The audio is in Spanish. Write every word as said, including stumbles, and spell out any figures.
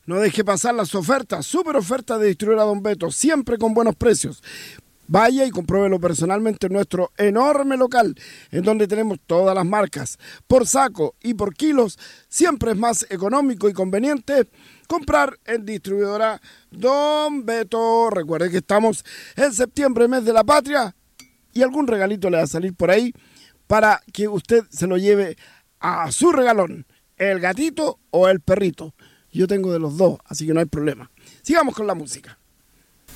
No deje pasar las ofertas, súper ofertas de distribuidora Don Beto, siempre con buenos precios. Vaya y compruébelo personalmente en nuestro enorme local, en donde tenemos todas las marcas. Por saco y por kilos, siempre es más económico y conveniente comprar en distribuidora Don Beto. Recuerde que estamos en septiembre, mes de la patria, y algún regalito le va a salir por ahí para que usted se lo lleve a su regalón, el gatito o el perrito. Yo tengo de los dos, así que no hay problema. Sigamos con la música.